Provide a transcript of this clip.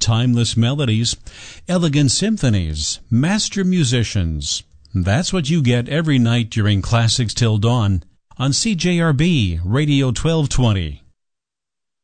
timeless melodies, elegant symphonies, master musicians. That's what you get every night during Classics Till Dawn on CJRB Radio 1220.